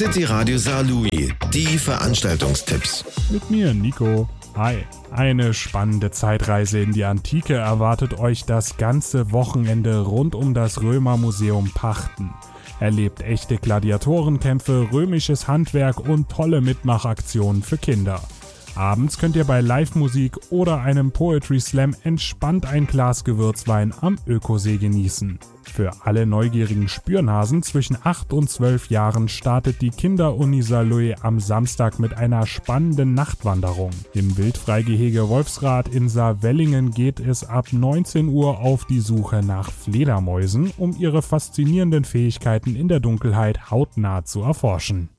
City Radio Saarlouis, die Veranstaltungstipps. Mit mir, Nico. Hi. Eine spannende Zeitreise in die Antike erwartet euch das ganze Wochenende rund um das Römermuseum Pachten. Erlebt echte Gladiatorenkämpfe, römisches Handwerk und tolle Mitmachaktionen für Kinder. Abends könnt ihr bei Live-Musik oder einem Poetry Slam entspannt ein Glas Gewürzwein am Ökosee genießen. Für alle neugierigen Spürnasen zwischen 8 und 12 Jahren startet die Kinderuni Saarlouis am Samstag mit einer spannenden Nachtwanderung. Im Wildfreigehege Wolfsrad in Saarwellingen geht es ab 19 Uhr auf die Suche nach Fledermäusen, um ihre faszinierenden Fähigkeiten in der Dunkelheit hautnah zu erforschen.